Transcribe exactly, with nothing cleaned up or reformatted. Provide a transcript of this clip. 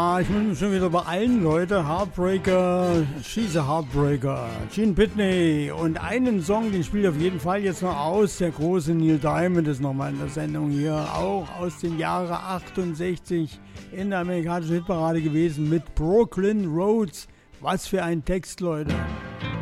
Ja, ich muss mich schon wieder beeilen, Leute. Heartbreaker, She's a Heartbreaker, Gene Pitney. Und einen Song, den spiele ich auf jeden Fall jetzt noch aus. Der große Neil Diamond ist nochmal in der Sendung hier. Auch aus dem Jahre achtundsechzig in der amerikanischen Hitparade gewesen mit Brooklyn Roads. Was für ein Text, Leute.